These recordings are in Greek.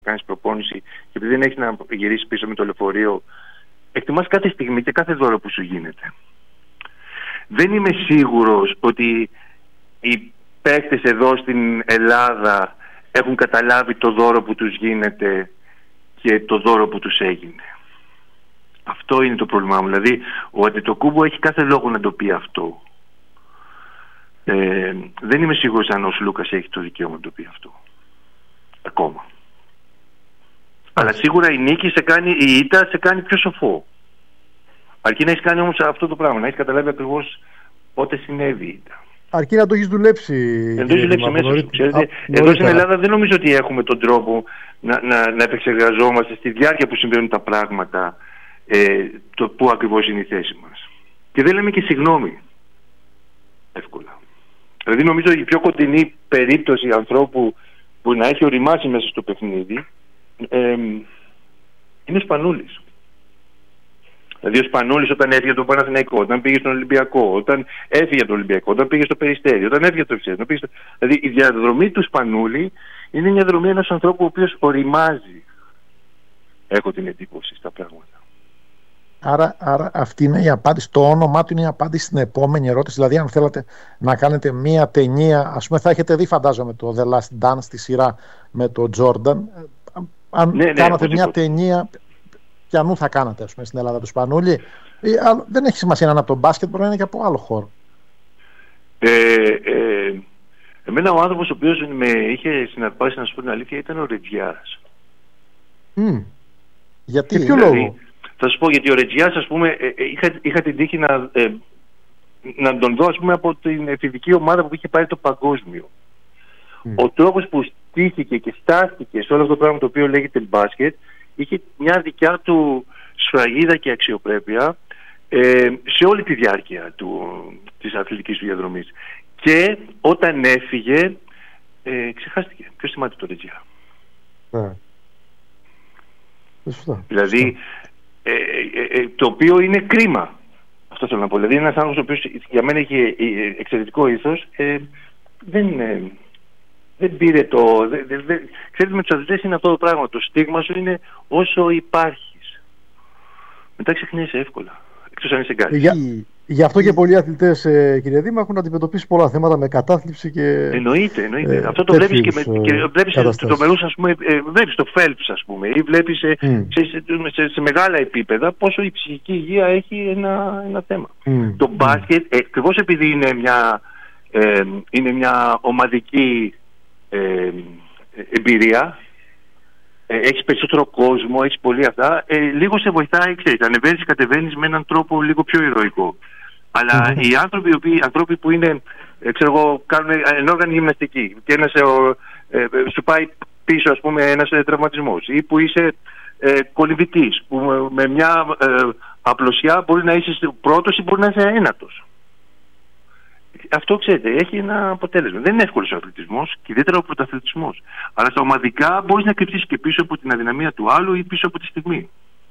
κάνεις προπόνηση και επειδή δεν έχεις να γυρίσεις πίσω με το λεωφορείο, εκτιμάς κάθε στιγμή και κάθε δώρο που σου γίνεται. Δεν είμαι σίγουρος ότι οι παίκτες εδώ στην Ελλάδα έχουν καταλάβει το δώρο που τους γίνεται και το δώρο που τους έγινε. Αυτό είναι το πρόβλημά μου. Δηλαδή ο Αντετοκούμπο έχει κάθε λόγο να το πει αυτό. Δεν είμαι σίγουρος αν ο Σλούκας έχει το δικαίωμα να το πει αυτό ακόμα. Αλλά σίγουρα η νίκη η ήττα σε κάνει πιο σοφό. Αρκεί να έχεις κάνει όμως αυτό το πράγμα, να έχεις καταλάβει ακριβώς πότε συνέβη η ήττα. Αρκεί να το έχεις δουλέψει. Μέσα. Ξέρετε, εδώ στην Ελλάδα δεν νομίζω ότι έχουμε τον τρόπο να επεξεργαζόμαστε στη διάρκεια που συμβαίνουν τα πράγματα το πού ακριβώς είναι η θέση μας. Και δεν λέμε και συγγνώμη εύκολα. Δηλαδή νομίζω η πιο κοντινή περίπτωση ανθρώπου που να έχει οριμάσει μέσα στο παιχνίδι είναι ο Σπανούλης. Δηλαδή ο Σπανούλης όταν έφυγε τον Παναθηναϊκό, όταν πήγε στον Ολυμπιακό, όταν έφυγε τον Ολυμπιακό, όταν πήγε στο Περιστέρι, όταν έφυγε το Ευσέβη. Δηλαδή η διαδρομή του Σπανούλη είναι μια διαδρομή ενός ανθρώπου ο οποίος οριμάζει. Έχω την εντύπωση στα πράγματα. Άρα αυτή είναι η απάντηση. Το όνομά του είναι η απάντηση στην επόμενη ερώτηση. Δηλαδή, αν θέλατε να κάνετε μία ταινία, ας πούμε, θα έχετε δει, φαντάζομαι, το The Last Dance, τη σειρά με τον Τζόρνταν. Αν κάνατε μία ταινία, ποιανού θα κάνατε, ας πούμε, στην Ελλάδα, του Σπανούλη? Δεν έχει σημασία να είναι από τον μπάσκετ, μπορεί να είναι και από άλλο χώρο. Εμένα ο άνθρωπος ο οποίος με είχε συναρπάσει, να σου πω την αλήθεια, ήταν ο Ρετζιάς. Γιατί, ποιο λόγο? Θα σου πω, γιατί ο Ρετζιάς, ας πούμε, είχα την τύχη να τον δω, ας πούμε, από την εφηβική ομάδα που είχε πάρει το παγκόσμιο. Ο τρόπος που στήθηκε και στάθηκε σε όλο αυτό το πράγμα το οποίο λέγεται μπάσκετ, είχε μια δικιά του σφραγίδα και αξιοπρέπεια σε όλη τη διάρκεια της αθλητικής του διαδρομής. Και όταν έφυγε, ξεχάστηκε. Ποιος θυμάται το Ρετζιά? Δηλαδή, το οποίο είναι κρίμα. Αυτό θέλω να πω. Δηλαδή, ένας άνθρωπος ο οποίος για μένα είχε εξαιρετικό ήθος, δεν πήρε το. Ξέρετε, με τους αθλητές είναι αυτό το πράγμα. Το στίγμα σου είναι όσο υπάρχεις. Μετά ξεχνιέσαι εύκολα. Εκτός αν είσαι κάτι. Γι' αυτό και πολλοί αθλητές, κύριε Δήμα, έχουν αντιμετωπίσει πολλά θέματα με κατάθλιψη και. Εννοείται. Αυτό το βλέπεις και βλέπεις τρομερούς, ας πούμε, βλέπεις το Phelps, ας πούμε, ή βλέπεις σε μεγάλα επίπεδα πόσο η ψυχική υγεία έχει ένα θέμα. Το μπάσκετ, ακριβώς επειδή είναι μια ομαδική εμπειρία, έχεις περισσότερο κόσμο, έχεις πολύ αυτά, λίγο σε βοηθάει, ξέρεις, ανεβαίνεις, κατεβαίνεις με έναν τρόπο λίγο πιο ηρωικό. Αλλά οι άνθρωποι που είναι, ξέρω εγώ, κάνουν ενόργανη γυμναστική και σου πάει πίσω, ας πούμε, ένας τραυματισμός, ή που είσαι κολυμβητής, που με μια απλωσιά μπορεί να είσαι πρώτος ή μπορεί να είσαι ένατος. Αυτό, ξέρετε, έχει ένα αποτέλεσμα. Δεν είναι εύκολος ο αθλητισμός και ιδιαίτερα ο πρωταθλητισμός. Αλλά στα ομαδικά μπορείς να κρυφτείς και πίσω από την αδυναμία του άλλου ή πίσω από τη στιγμή.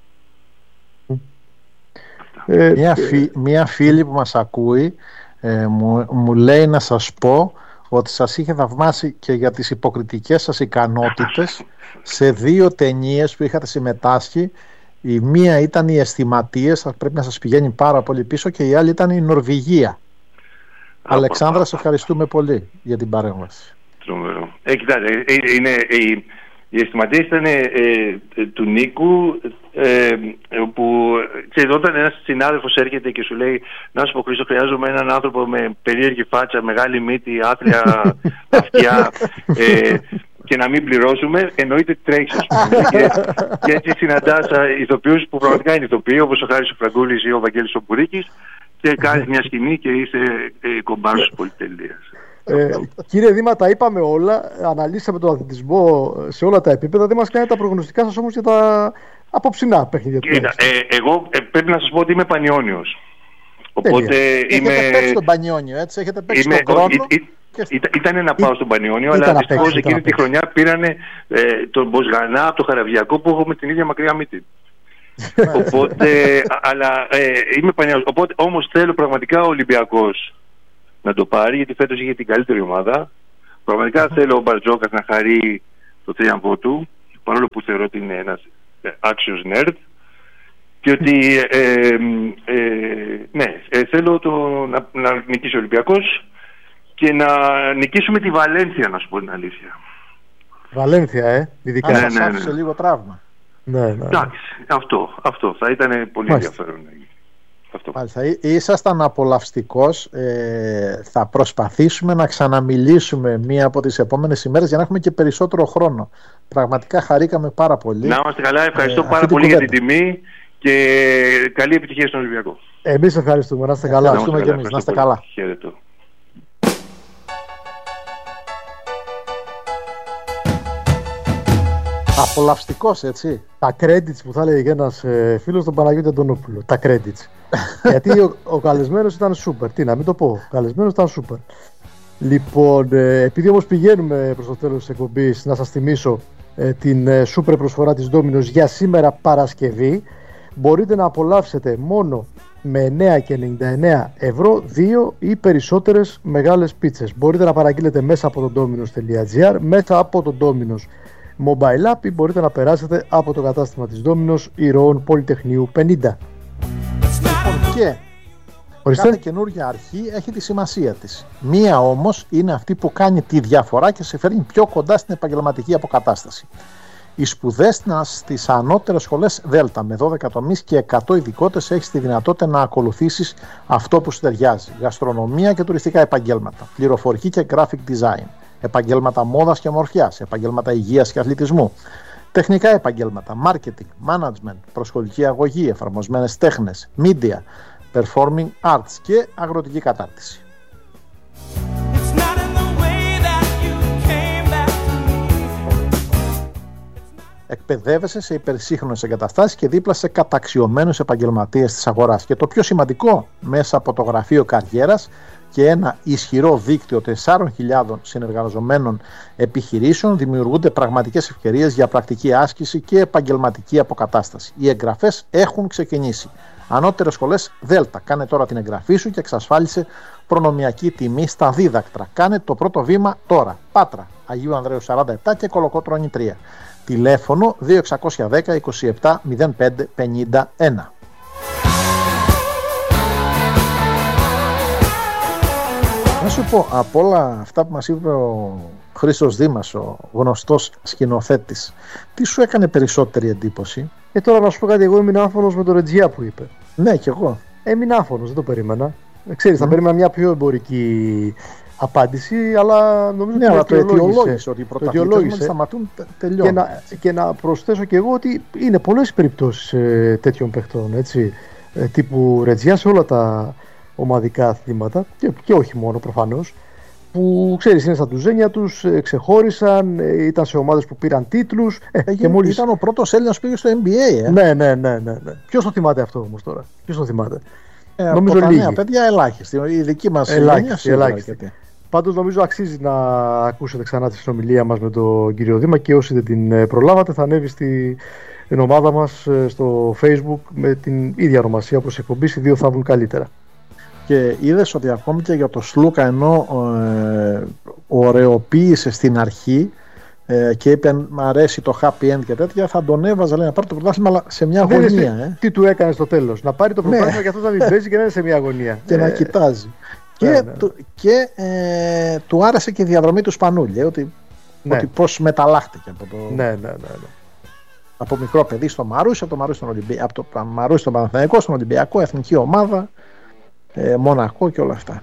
Μία φίλη που μας ακούει μου λέει να σας πω ότι σας είχε θαυμάσει και για τις υποκριτικές σας ικανότητες σε 2 ταινίες που είχατε συμμετάσχει. Η μία ήταν οι Αισθηματίες, θα πρέπει να σας πηγαίνει πάρα πολύ πίσω, και η άλλη ήταν η Νορβηγία. Αλεξάνδρα, σε ευχαριστούμε πολύ για την παρέμβαση. Τρομερό. Κοιτάξτε, οι Αισθηματίες ήταν του Νίκου, που ξέρετε, όταν ένας συνάδελφος έρχεται και σου λέει, να σου πω, Χρήστο, χρειάζομαι έναν άνθρωπο με περίεργη φάτσα, μεγάλη μύτη, άθλια αυτιά, και να μην πληρώσουμε, εννοείται τρέχεις, ας πούμε. Και έτσι συναντάς ηθοποιούς που πραγματικά είναι ηθοποιοί, όπως ο Χάρης ο Φραγκούλης ή ο Βαγγέλης ο Μπουρίκης, και κάνεις μια σκηνή και είσαι κομπάρος της πολυτελείας. Κύριε Δήμα, τα είπαμε όλα, αναλύσαμε τον αθλητισμό σε όλα τα επίπεδα. Δεν μας κάνετε τα προγνωστικά σας όμως για τα απόψινά παιχνίδια. Εγώ πρέπει να σας πω ότι είμαι πανιόνιος. Οπότε έχετε παίξει στον Πανιόνιο, έτσι, έχετε παίξει στον Κρόνο. Ήταν να πάω στον Πανιόνιο, αλλά δυστυχώς εκείνη τη χρονιά πήρανε τον Μποσγανά από το Χαραβιακό, που έχω με την ίδια μακριά μύτη. Οπότε, αλλά είμαι πανιόνιος. Οπότε όμως θέλω πραγματικά ο Ολυμπιακός να το πάρει, γιατί φέτος είχε την καλύτερη ομάδα. Πραγματικά θέλω ο Μπαρτζόκας να χαρεί το τρίαμβο του. παρόλο που θεωρώ ότι είναι ένας άξιος nerd, και ότι θέλω να νικήσει ο Ολυμπιακός και να νικήσουμε τη Βαλένθια, να σου πω την αλήθεια. Βαλένθια, ειδικά. Αν σας άφησε λίγο τραύμα. Ναι. Εντάξει, αυτό θα ήταν πολύ ενδιαφέρον. Μάλιστα, ήσασταν απολαυστικός. Θα προσπαθήσουμε να ξαναμιλήσουμε μία από τις επόμενες ημέρες για να έχουμε και περισσότερο χρόνο. Πραγματικά χαρήκαμε πάρα πολύ. Να είμαστε καλά, ευχαριστώ πάρα πολύ για την τιμή και καλή επιτυχία στον Ολυμπιακό. Εμείς ευχαριστούμε, να είστε καλά. Ευχαριστούμε και εμείς, να είστε καλά. Χαίρετο. Απολαυστικός, έτσι. Τα credits που θα έλεγε και ένας φίλος, τον Παναγιώτη Αντωνόπουλο. Τα credits. Γιατί ο καλεσμένος ήταν super. Τι να μην το πω. Ο καλεσμένος ήταν super. Λοιπόν, επειδή όμως πηγαίνουμε προς το τέλος της εκπομπής, να σας θυμίσω την super προσφορά της Domino's για σήμερα Παρασκευή. Μπορείτε να απολαύσετε μόνο με 9,99 ευρώ 2 ή περισσότερες μεγάλες πίτσες. Μπορείτε να παραγγείλετε μέσα από το dominos.gr, μέσα από το Domino's mobile app, ή μπορείτε να περάσετε από το κατάστημα της Domino's Ηρώων Πολυτεχνείου 50. Και κάθε καινούργια αρχή έχει τη σημασία της. Μία όμως είναι αυτή που κάνει τη διαφορά και σε φέρνει πιο κοντά στην επαγγελματική αποκατάσταση. Οι σπουδές στις ανώτερες σχολές Δέλτα με 12 τομείς και 100 ειδικότητες έχεις τη δυνατότητα να ακολουθήσεις αυτό που σου ταιριάζει. Γαστρονομία και τουριστικά επαγγέλματα, πληροφορική και graphic design, επαγγέλματα μόδας και ομορφιάς, επαγγέλματα υγείας και αθλητισμού, τεχνικά επαγγέλματα, marketing, management, προσχολική αγωγή, εφαρμοσμένες τέχνες, media, performing arts και αγροτική κατάρτιση. Εκπαιδεύεσαι σε υπερσύγχρονες εγκαταστάσεις και δίπλα σε καταξιωμένους επαγγελματίες της αγοράς. Και το πιο σημαντικό, μέσα από το γραφείο καριέρας και ένα ισχυρό δίκτυο 4.000 συνεργαζομένων επιχειρήσεων, δημιουργούνται πραγματικές ευκαιρίες για πρακτική άσκηση και επαγγελματική αποκατάσταση. Οι εγγραφές έχουν ξεκινήσει. Ανώτερες σχολές Δέλτα. Κάνε τώρα την εγγραφή σου και εξασφάλισε προνομιακή τιμή στα δίδακτρα. Κάνε το πρώτο βήμα τώρα. Πάτρα, Αγίου Ανδρέου 47 και Κολοκότρωνη 3. Τηλέφωνο 2610 27 05 51. Να σου πω, από όλα αυτά που μας είπε ο Χρήστος Δήμας, ο γνωστός σκηνοθέτης, τι σου έκανε περισσότερη εντύπωση? Τώρα να σου πω κάτι, εγώ ήμουν άφωνος με το Ρετζιά που είπε. Ναι, κι εγώ. Έμεινα άφωνος, δεν το περίμενα. Ξέρεις, θα περίμενα μια πιο εμπορική απάντηση, αλλά νομίζω ότι το αιτιολόγησε, ότι οι πρωταθλητές σταματούν, τελειώνουν. Και να προσθέσω και εγώ ότι είναι πολλές περιπτώσεις τέτοιων παιχτών, έτσι, τύπου Ρετζιά σε όλα τα ομαδικά αθλήματα και όχι μόνο προφανώς, που ξέρεις είναι στα τουζένια τους, ξεχώρισαν, ήταν σε ομάδες που πήραν τίτλους και μόλις... Ήταν ο πρώτος Έλληνας που πήγε στο NBA. Ναι. Ποιος το θυμάται αυτό όμως τώρα? Ποιος το θυμάται? Νομίζω λίγοι. Νέα παιδιά ελάχιστη. Η δική μας ελάχιστη. Πάντως νομίζω αξίζει να ακούσετε ξανά τη συνομιλία μας με τον κύριο Δήμα, και όσοι δεν την προλάβατε θα ανέβει στην ομάδα μας στο Facebook με την ίδια ονομασία όπως εκπομπής. Οι δύο θα βγουν καλύτερα. Και είδες ότι ακόμη και για το Σλούκα, ενώ ωρεοποίησε στην αρχή και είπε μ' αρέσει το happy end και τέτοια, θα τον έβαζα, λέει, να πάρει το πρωτάθλημα, αλλά σε μια αγωνία. Τι του έκανε στο τέλος? Να πάρει το πρωτάθλημα και αυτό να μην παίζει και να είναι σε μια αγωνία. Και να κοιτάζει. Και του άρεσε και η διαδρομή του Σπανούλη, ότι πώς μεταλλάχτηκε από το... Ναι. Από μικρό παιδί στο Μαρούσι, από το Μαρούσι στον Παναθηναϊκό, στον Ολυμπιακό, εθνική ομάδα, Μονακό και όλα αυτά.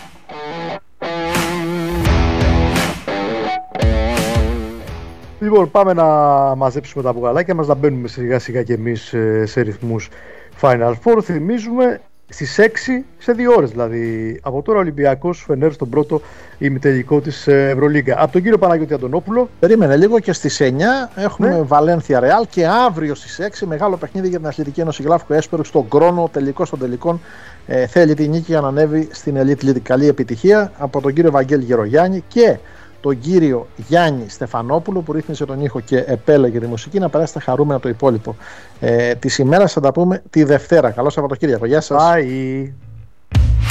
Λοιπόν, πάμε να μαζέψουμε τα μπουγαλάκια μας, να μπαίνουμε σιγά σιγά και εμείς σε ρυθμούς Final Four. Θυμίζουμε στις 6, σε 2 ώρες δηλαδή, από τώρα Ολυμπιακός Φενέρ στον πρώτο ημιτελικό της Ευρωλίγκα. Από τον κύριο Παναγιώτη Αντωνόπουλο. Περίμενε λίγο, και στις 9 έχουμε Βαλένθια Ρεάλ, και αύριο στις 6 μεγάλο παιχνίδι για την Αθλητική Ένωση Γλάφκο Έσπερου στον Κρόνο, τελικός των τελικών. Θέλει τη νίκη για να ανέβει στην Elite League. Καλή επιτυχία από τον κύριο Βαγγέλη Γερογιάννη και τον κύριο Γιάννη Στεφανόπουλο που ρύθμισε τον ήχο και επέλεγε τη μουσική. Να περάσετε χαρούμενα το υπόλοιπο της ημέρας. Θα τα πούμε τη Δευτέρα. Καλό Σαββατοκύριακο. Γεια σας. Bye.